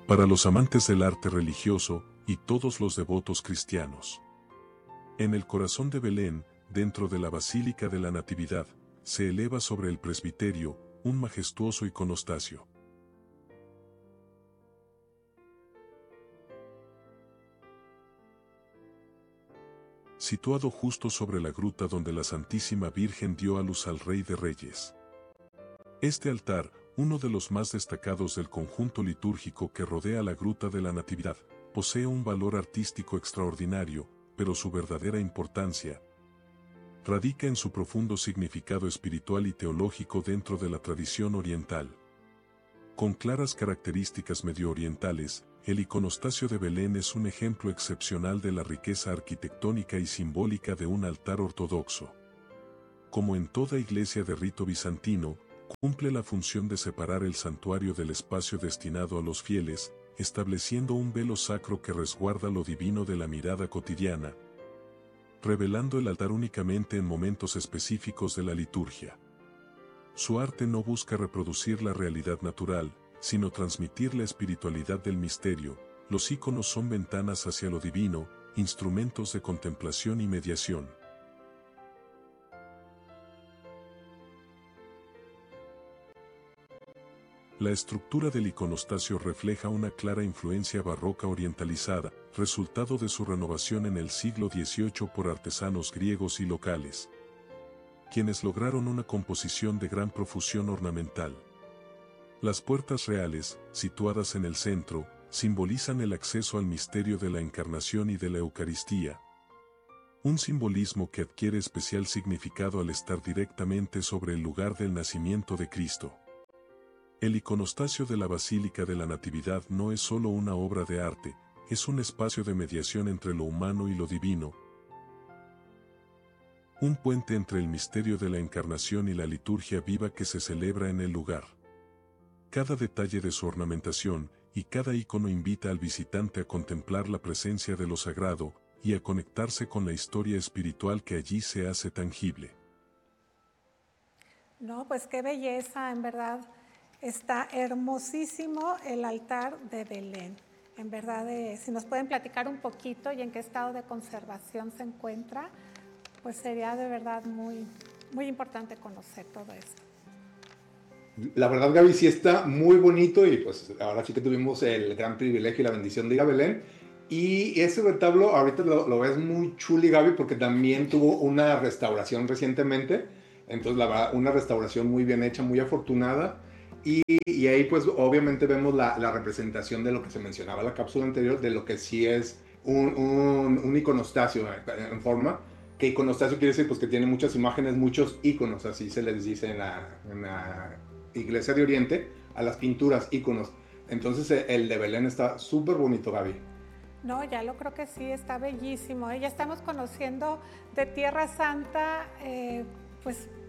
para los amantes del arte religioso y todos los devotos cristianos. En el corazón de Belén, dentro de la Basílica de la Natividad, se eleva sobre el presbiterio un majestuoso iconostasio. Situado justo sobre la gruta donde la Santísima Virgen dio a luz al Rey de Reyes. Este altar, uno de los más destacados del conjunto litúrgico que rodea la Gruta de la Natividad, posee un valor artístico extraordinario, pero su verdadera importancia radica en su profundo significado espiritual y teológico dentro de la tradición oriental. Con claras características medioorientales, el iconostasio de Belén es un ejemplo excepcional de la riqueza arquitectónica y simbólica de un altar ortodoxo. Como en toda iglesia de rito bizantino, cumple la función de separar el santuario del espacio destinado a los fieles, estableciendo un velo sacro que resguarda lo divino de la mirada cotidiana, revelando el altar únicamente en momentos específicos de la liturgia. Su arte no busca reproducir la realidad natural, sino transmitir la espiritualidad del misterio. Los íconos son ventanas hacia lo divino, instrumentos de contemplación y mediación. La estructura del iconostasio refleja una clara influencia barroca orientalizada, resultado de su renovación en el siglo XVIII por artesanos griegos y locales, quienes lograron una composición de gran profusión ornamental. Las puertas reales, situadas en el centro, simbolizan el acceso al misterio de la Encarnación y de la Eucaristía, un simbolismo que adquiere especial significado al estar directamente sobre el lugar del nacimiento de Cristo. El iconostasio de la Basílica de la Natividad no es solo una obra de arte, es un espacio de mediación entre lo humano y lo divino, un puente entre el misterio de la Encarnación y la liturgia viva que se celebra en el lugar. Cada detalle de su ornamentación y cada icono invita al visitante a contemplar la presencia de lo sagrado y a conectarse con la historia espiritual que allí se hace tangible. No, pues qué belleza, en verdad. Está hermosísimo el altar de Belén. En verdad, si nos pueden platicar un poquito y en qué estado de conservación se encuentra, pues sería de verdad muy, muy importante conocer todo esto. La verdad, Gaby, sí está muy bonito y pues ahora sí que tuvimos el gran privilegio y la bendición de ir a Belén. Y ese retablo ahorita lo ves muy chuli, Gaby, porque también tuvo una restauración recientemente. Entonces, la verdad, una restauración muy bien hecha, muy afortunada. Y ahí pues obviamente vemos la representación de lo que se mencionaba en la cápsula anterior, de lo que sí es un iconostasio en forma. Que iconostasio quiere decir pues que tiene muchas imágenes, muchos iconos, así se les dice en la Iglesia de Oriente, a las pinturas, iconos. Entonces el de Belén está súper bonito, Gaby. No, ya lo creo que sí, está bellísimo. Ya estamos conociendo de Tierra Santa, pues